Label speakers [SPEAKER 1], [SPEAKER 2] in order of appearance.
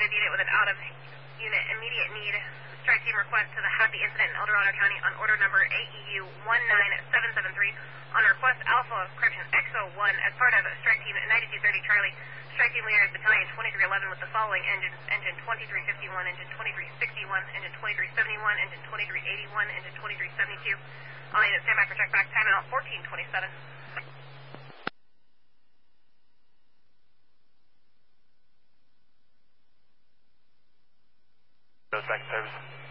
[SPEAKER 1] Florida unit with an out-of-unit immediate need strike team request to the head of the incident in El Dorado County on order number AEU 19773 on request Alpha correction XO1 as part of strike team 9230 Charlie. Strike team leader is battalion 2311 with the following engines: engine 2351, engine 2361, engine 2371, engine 2381, engine 2372. All units stand by for check back. Timeout 1427.
[SPEAKER 2] Goes back to service.